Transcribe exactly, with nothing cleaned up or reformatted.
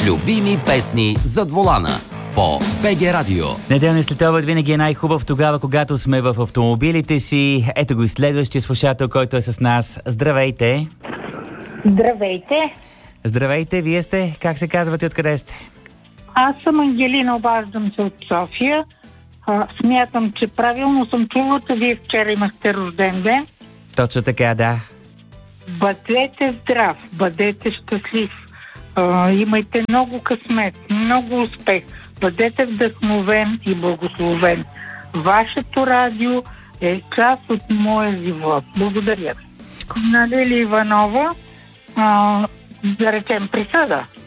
Любими песни зад волана по БГ Радио. Неделния следобед винаги е най-хубав тогава, когато сме в автомобилите си. Ето го и следващия слушател, който е с нас. Здравейте! Здравейте! Здравейте, вие сте? Как се казвате, откъде сте? Аз съм Ангелина, обаждам се от София. А, смятам, че правилно съм чула, че вие вчера имахте рожден ден. Точно така, да. Бъдете здрав, бъдете щастлив. А, имайте много късмет, много успех. Бъдете вдъхновен и благословен. Вашето радио е част от моя живот. Благодаря ви. Нали Иванова, а, да речем присъда.